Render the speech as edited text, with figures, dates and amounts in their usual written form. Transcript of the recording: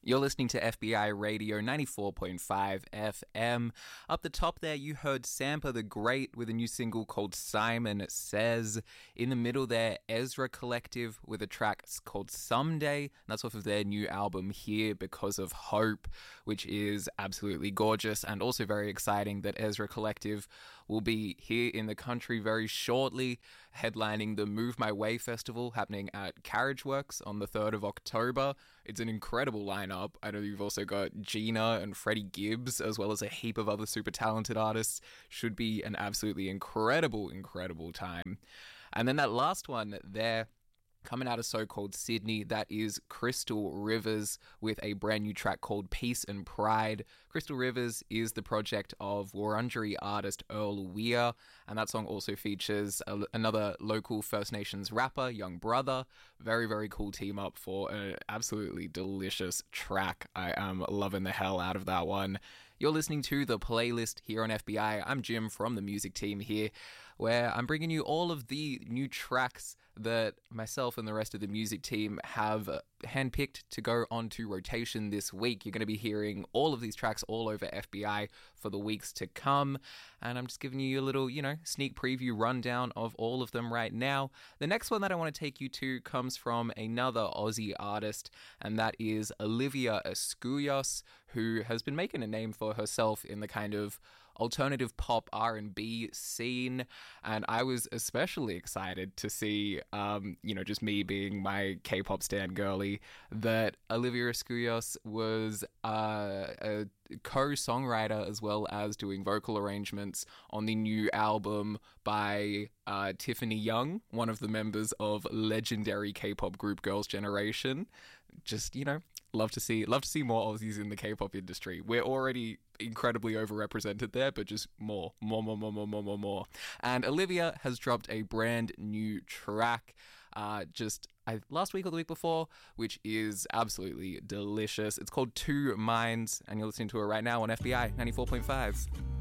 You're listening to FBI Radio 94.5 FM. Up the top there, you heard Sampa the Great with a new single called Simon Says. In the middle there, Ezra Collective with a track called Someday. And that's off of their new album Here Because of Hope, which is absolutely gorgeous and also very exciting that Ezra Collective will be here in the country very shortly, headlining the Move My Way Festival happening at Carriage Works on the 3rd of October. It's an incredible lineup. I know you've also got Gina and Freddie Gibbs, as well as a heap of other super talented artists. Should be an absolutely incredible time. And then that last one there, coming out of so-called Sydney, that is Crystal Rivers with a brand new track called Peace and Pride. Crystal Rivers is the project of Wurundjeri artist Earl Weir, and that song also features another local First Nations rapper, Young Brother. Very, very cool team up for an absolutely delicious track. I am loving the hell out of that one. You're listening to The Playlist here on FBI. I'm Jim from the music team here, where I'm bringing you all of the new tracks that myself and the rest of the music team have handpicked to go onto rotation this week. You're going to be hearing all of these tracks all over FBI for the weeks to come, and I'm just giving you a little, sneak preview rundown of all of them right now. The next one that I want to take you to comes from another Aussie artist, and that is Olivia Eskouios, who has been making a name for herself in the kind of alternative pop R&B scene, and I was especially excited to see, just me being my K-pop stan girly, that Olivia Eskouios was a co-songwriter as well as doing vocal arrangements on the new album by Tiffany Young, one of the members of legendary K-pop group Girls' Generation. Just, love to see more Aussies in the K-pop industry. We're already incredibly overrepresented there, but just more. And Olivia has dropped a brand new track last week or the week before, which is absolutely delicious. It's called Two Minds, and you're listening to it right now on FBI 94.5.